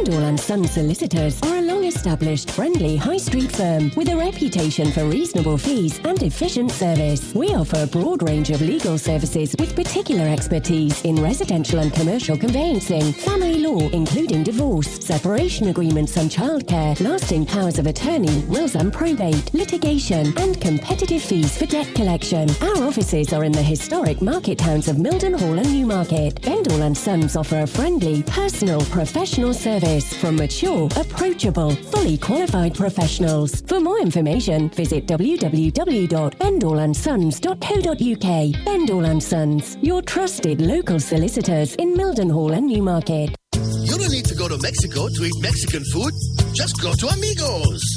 Bendall & Sons Solicitors are a long-established, friendly high street firm with a reputation for reasonable fees and efficient service. We offer a broad range of legal services with particular expertise in residential and commercial conveyancing, family law, including divorce, separation agreements and childcare, lasting powers of attorney, wills and probate, litigation, and competitive fees for debt collection. Our offices are in the historic market towns of Mildenhall and Newmarket. Bendall & Sons offer a friendly, personal, professional service from mature, approachable, fully qualified professionals. For more information, visit www.bendallandsons.co.uk. Bendall & Sons, your trusted local solicitors in Mildenhall and Newmarket. You don't need to go to Mexico to eat Mexican food. Just go to Amigos.